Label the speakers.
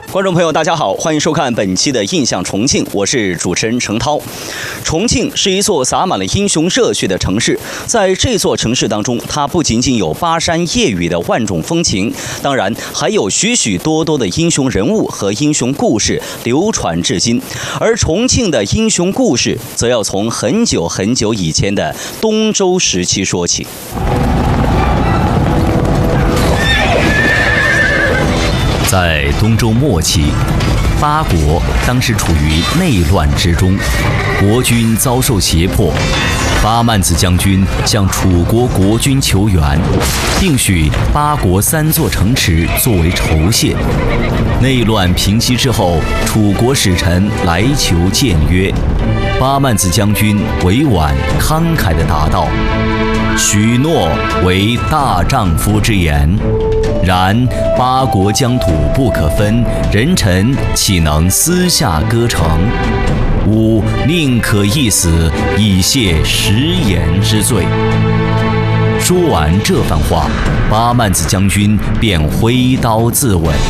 Speaker 1: 观众朋友，大家好，欢迎收看本期的《印象重庆》，我是主持人程涛。重庆是一座洒满了英雄热血的城市，在这座城市当中，它不仅仅有巴山夜雨的万种风情，当然还有许许多多的英雄人物和英雄故事流传至今。而重庆的英雄故事，则要从很久很久以前的东周时期说起。
Speaker 2: 在东周末期，八国当时处于内乱之中，国君遭受胁迫。八幡子将军向楚国国君求援，并许八国3座城池作为酬谢。内乱平息之后，楚国使臣来求谏约，八幡子将军委婉慷慨地答道：“许诺为大丈夫之言。然八国疆土不可分，人臣岂能私下割城？吾宁可一死，以谢食言之罪。”说完这番话，八幡子将军便挥刀自刎。